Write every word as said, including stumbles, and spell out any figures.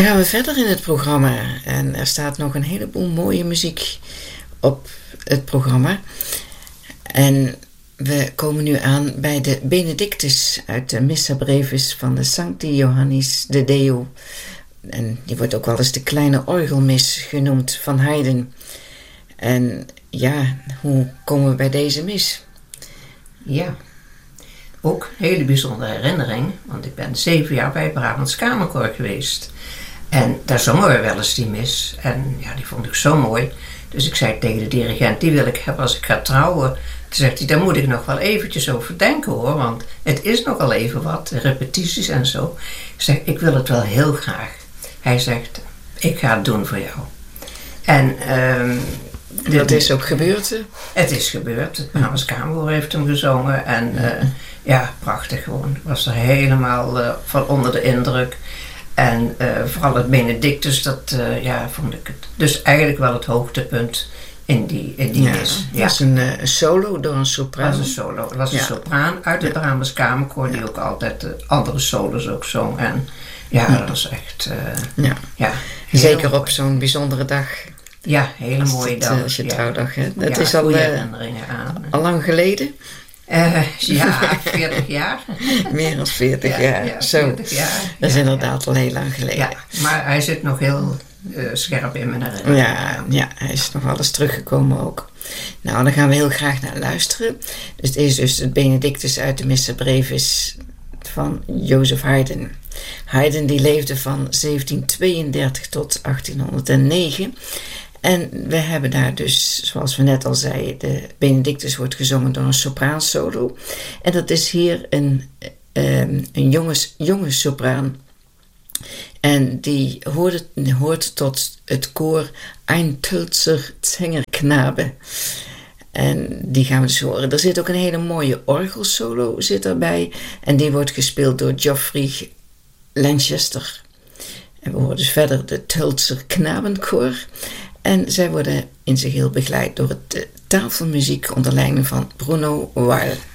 Dan gaan we verder in het programma. En er staat nog een heleboel mooie muziek op het programma. En we komen nu aan bij de Benedictus uit de Missa Brevis van de Sancti Johannis de Deo. En die wordt ook wel eens de kleine orgelmis genoemd van Haydn. En ja, hoe komen we bij deze mis? Ja, ook een hele bijzondere herinnering. Want ik ben zeven jaar bij het Brabants Kamerkoor geweest. En daar zongen we wel eens die mis. En ja, die vond ik zo mooi. Dus ik zei tegen de dirigent, die wil ik hebben als ik ga trouwen. Toen zegt hij, daar moet ik nog wel eventjes over denken hoor. Want het is nogal even wat, repetities en zo. Ik zeg, ik wil het wel heel graag. Hij zegt, ik ga het doen voor jou. En um, dat is ook gebeurd, hè? Het is gebeurd. Het Brabants Kamerkoor heeft hem gezongen. En uh, ja, prachtig gewoon. Ik was er helemaal uh, van onder de indruk. En uh, vooral het Benedictus, dat uh, ja, vond ik het. Dus eigenlijk wel het hoogtepunt in die, in die ja, mis. Het ja. was een uh, solo door een sopraan. Het was een solo. Het was ja. een sopraan uit het Brabants Kamerkoor, die ja. ook altijd de andere solos ook zong. En ja, ja. dat was echt... Uh, ja. Ja, zeker mooi. op zo'n bijzondere dag. Ja, hele mooie het, dag. Als je ja. trouwdag, hè? Dat ja, is al, uh, herinneringen aan. al lang geleden? Uh, ja, veertig jaar. Meer dan veertig ja, jaar. Ja, Zo. veertig jaar. Dat is ja, inderdaad ja. al heel lang geleden. Ja, maar hij zit nog heel uh, scherp in mijn herinneringen. Ja, ja, hij is nog wel eens teruggekomen ook. Nou, daar gaan we heel graag naar luisteren. Dus het is dus het Benedictus uit de Missa Brevis van Joseph Haydn. Haydn die leefde van zeventienhonderdtweeëndertig tot achttienhonderdnegen. En we hebben daar dus, zoals we net al zeiden, de Benedictus wordt gezongen door een sopraansolo. En dat is hier een, um, een jonges, jonge sopraan. En die hoort, hoort tot het koor Ein Tölzer Zängerknabe. En die gaan we dus horen. Er zit ook een hele mooie orgelsolo zit erbij. En die wordt gespeeld door Geoffrey Lanchester. En we horen dus verder de Tölzer Knabenkoor. En zij worden in zijn geheel begeleid door het tafelmuziek onder leiding van Bruno Weil.